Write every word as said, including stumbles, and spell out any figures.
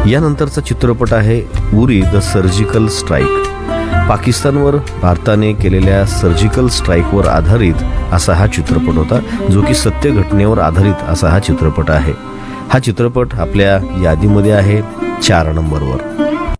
यानंतरचा चित्रपट आहे Uri the surgical strike. पाकिस्तानवर भारताने केलेल्या सर्जिकल स्ट्राईकवर आधारित असा हा चित्रपट होता, जो की सत्य घटनेवर आधारित असा हा चित्रपट आहे. हा चित्रपट आपल्या यादीमध्ये आहे चार नंबरवर.